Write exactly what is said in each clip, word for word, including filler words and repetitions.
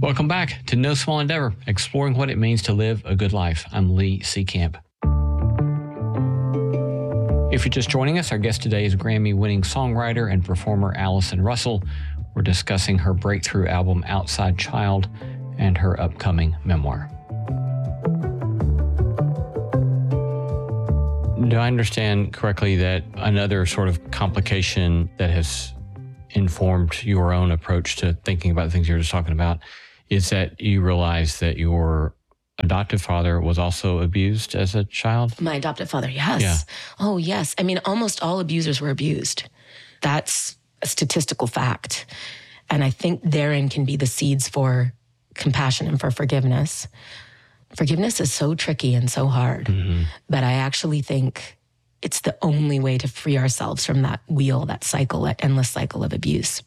Welcome back to No Small Endeavor, exploring what it means to live a good life. I'm Lee Seacamp. If you're just joining us, our guest today is Grammy-winning songwriter and performer Allison Russell. We're discussing her breakthrough album, Outside Child, and her upcoming memoir. Do I understand correctly that another sort of complication that has informed your own approach to thinking about the things you were just talking about is that you realize that your adoptive father was also abused as a child? My adoptive father, yes. Yeah. Oh, yes. I mean, almost all abusers were abused. That's a statistical fact. And I think therein can be the seeds for compassion and for forgiveness. Forgiveness is so tricky and so hard, mm-hmm. but I actually think it's the only way to free ourselves from that wheel, that cycle, that endless cycle of abuse.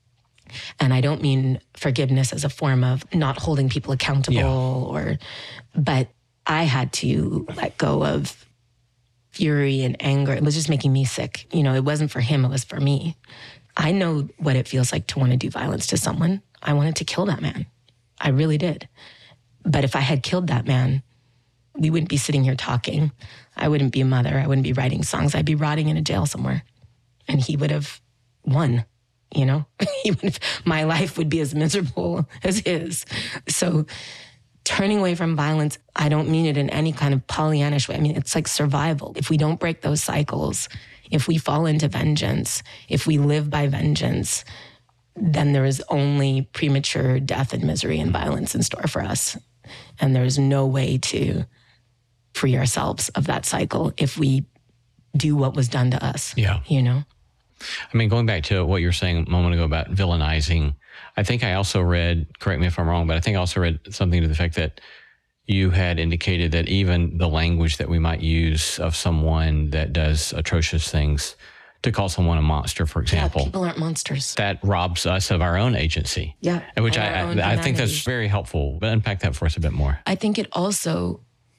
And I don't mean forgiveness as a form of not holding people accountable, yeah. or, but I had to let go of fury and anger. It was just making me sick. You know, it wasn't for him, it was for me. I know what it feels like to want to do violence to someone. I wanted to kill that man. I really did. But if I had killed that man, we wouldn't be sitting here talking. I wouldn't be a mother. I wouldn't be writing songs. I'd be rotting in a jail somewhere. And he would have won, you know? he would have, my life would be as miserable as his. So turning away from violence, I don't mean it in any kind of Pollyannish way. I mean, it's like survival. If we don't break those cycles, if we fall into vengeance, if we live by vengeance, then there is only premature death and misery and violence in store for us. And there's no way to free ourselves of that cycle if we do what was done to us. Yeah. You know? I mean, going back to what you were saying a moment ago about villainizing, I think I also read, correct me if I'm wrong, but I think I also read something to the effect that you had indicated that even the language that we might use of someone that does atrocious things, to call someone a monster, for example. Yeah, people aren't monsters. That robs us of our own agency. Yeah. Which I, I, I think that's very helpful. But unpack that for us a bit more. I think it also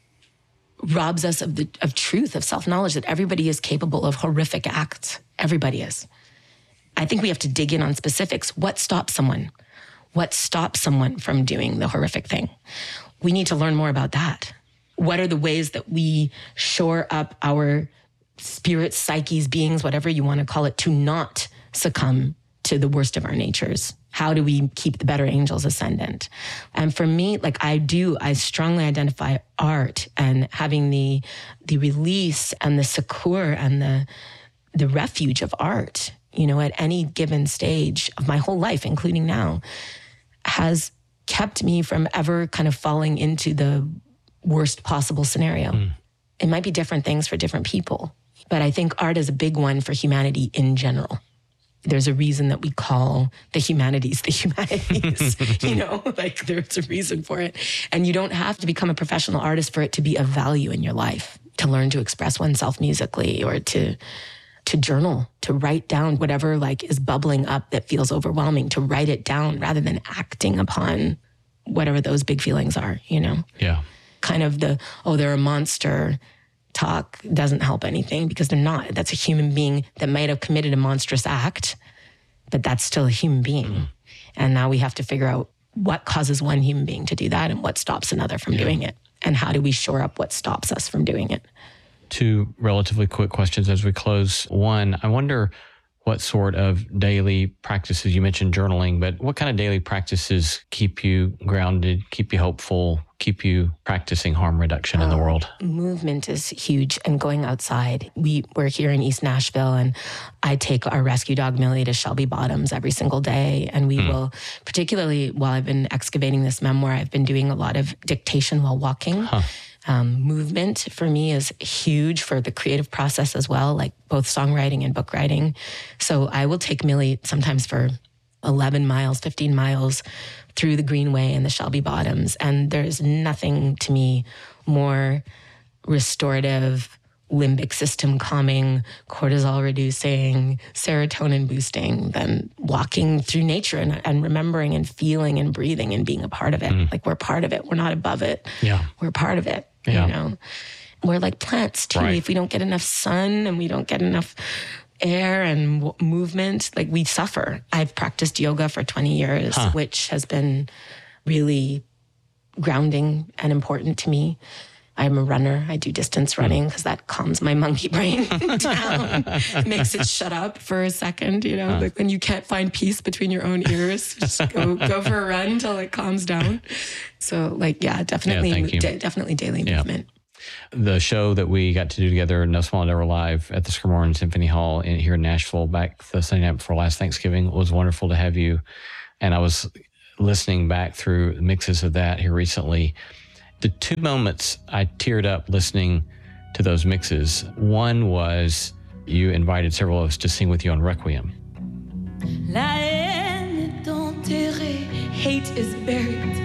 robs us of the of truth, of self-knowledge, that everybody is capable of horrific acts. Everybody is. I think we have to dig in on specifics. What stops someone? What stops someone from doing the horrific thing? We need to learn more about that. What are the ways that we shore up our spirits, psyches, beings, whatever you want to call it, to not succumb to the worst of our natures? How do we keep the better angels ascendant? And for me, like I do, I strongly identify art and having the the release and the succor and the the refuge of art, you know, at any given stage of my whole life, including now, has kept me from ever kind of falling into the worst possible scenario. Mm. It might be different things for different people, but I think art is a big one for humanity in general. There's a reason that we call the humanities the humanities, you know, like there's a reason for it. And you don't have to become a professional artist for it to be of value in your life, to learn to express oneself musically or to to journal, to write down whatever like is bubbling up that feels overwhelming, to write it down rather than acting upon whatever those big feelings are, you know? Yeah. Kind of the, oh, they're a monster talk doesn't help anything because they're not. That's a human being that might have committed a monstrous act, but that's still a human being. Mm. And now we have to figure out what causes one human being to do that and what stops another from yeah. doing it. And how do we shore up what stops us from doing it? Two relatively quick questions as we close. One, I wonder what sort of daily practices, you mentioned journaling, but what kind of daily practices keep you grounded, keep you hopeful, keep you practicing harm reduction in the world? Movement is huge, and going outside. We, we're here in East Nashville, and I take our rescue dog, Millie, to Shelby Bottoms every single day. And we mm. will, particularly while I've been excavating this memoir, I've been doing a lot of dictation while walking. Huh. Um, movement for me is huge for the creative process as well, like both songwriting and book writing. So I will take Millie sometimes for eleven miles, fifteen miles through the Greenway and the Shelby Bottoms. And there's nothing to me more restorative, limbic system calming, cortisol reducing, serotonin boosting than walking through nature and, and remembering and feeling and breathing and being a part of it. Mm. Like we're part of it. We're not above it. Yeah. We're part of it. Yeah. You know, we're like plants too. Right. If we don't get enough sun and we don't get enough air and w- movement, like we suffer. I've practiced yoga for twenty years, huh. which has been really grounding and important to me. I'm a runner. I do distance running because that calms my monkey brain down, makes it shut up for a second, you know, huh. like when you can't find peace between your own ears, just go, go for a run till it calms down. So like, yeah, definitely, yeah, d- definitely daily yeah. movement. The show that we got to do together, No Small Endeavor Live at the Skrymorgon Symphony Hall in, here in Nashville back the Sunday night before last Thanksgiving, was wonderful to have you. And I was listening back through mixes of that here recently. The two moments I teared up listening to those mixes, one was you invited several of us to sing with you on Requiem. La haine est enterrée, hate is buried.